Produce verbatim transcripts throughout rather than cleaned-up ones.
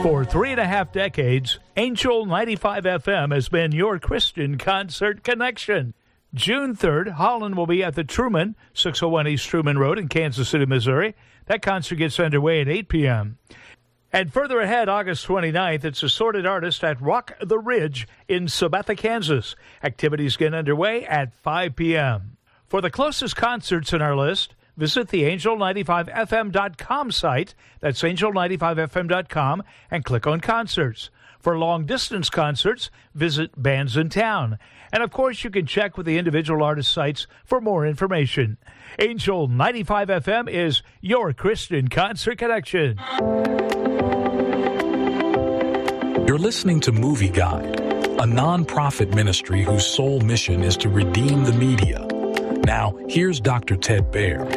For three and a half decades, Angel ninety-five F M has been your Christian concert connection. June third, Holland will be at the Truman, six oh one East Truman Road in Kansas City, Missouri. That concert gets underway at eight p.m. And further ahead, August twenty-ninth, it's Assorted Artist at Rock the Ridge in Sabetha, Kansas. Activities get underway at five p.m. For the closest concerts in our list, visit the angel ninety-five F M dot com site. That's angel ninety-five F M dot com and click on concerts. For long-distance concerts, visit Bands in Town. And, of course, you can check with the individual artist sites for more information. Angel ninety-five F M is your Christian concert connection. You're listening to Movie Guide, a non-profit ministry whose sole mission is to redeem the media. Now, here's Doctor Ted Baer.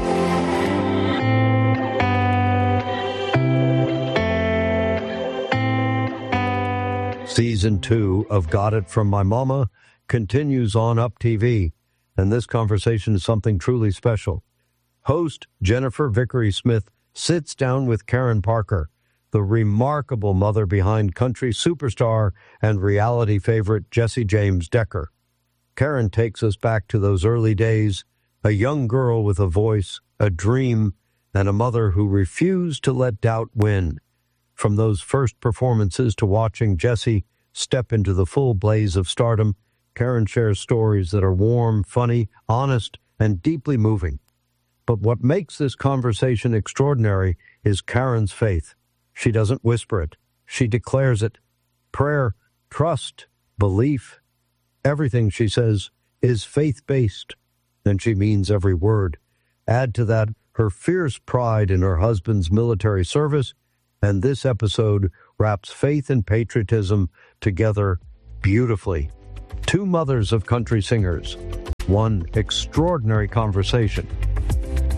Season two of Got It From My Mama continues on Up T V, and this conversation is something truly special. Host Jennifer Vickery Smith sits down with Karen Parker, the remarkable mother behind country superstar and reality favorite Jesse James Decker. Karen takes us back to those early days, a young girl with a voice, a dream, and a mother who refused to let doubt win. From those first performances to watching Jesse step into the full blaze of stardom, Karen shares stories that are warm, funny, honest, and deeply moving. But what makes this conversation extraordinary is Karen's faith. She doesn't whisper it. She declares it. Prayer, trust, belief. Everything, she says, is faith-based, and she means every word. Add to that her fierce pride in her husband's military service, and this episode wraps faith and patriotism together beautifully. Two mothers of country singers, one extraordinary conversation.